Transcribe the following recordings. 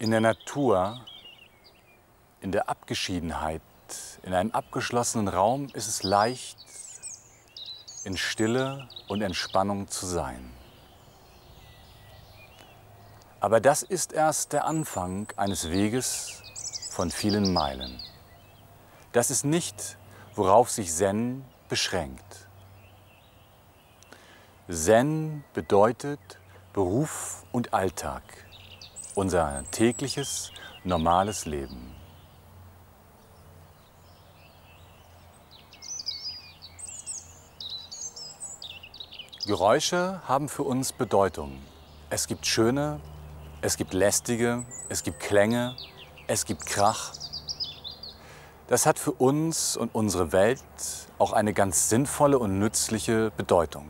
In der Natur, in der Abgeschiedenheit, in einem abgeschlossenen Raum ist es leicht, in Stille und Entspannung zu sein. Aber das ist erst der Anfang eines Weges von vielen Meilen. Das ist nicht, worauf sich Zen beschränkt. Zen bedeutet Beruf und Alltag, unser tägliches, normales Leben. Geräusche haben für uns Bedeutung. Es gibt schöne, es gibt lästige, es gibt Klänge, es gibt Krach. Das hat für uns und unsere Welt auch eine ganz sinnvolle und nützliche Bedeutung.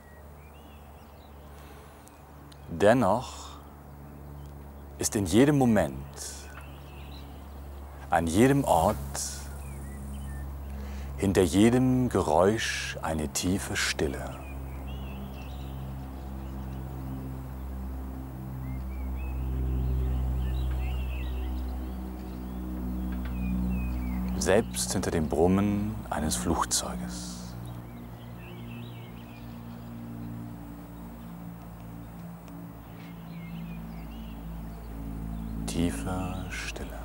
Dennoch ist in jedem Moment, an jedem Ort, hinter jedem Geräusch eine tiefe Stille. Selbst hinter dem Brummen eines Flugzeuges. Tiefe Stille.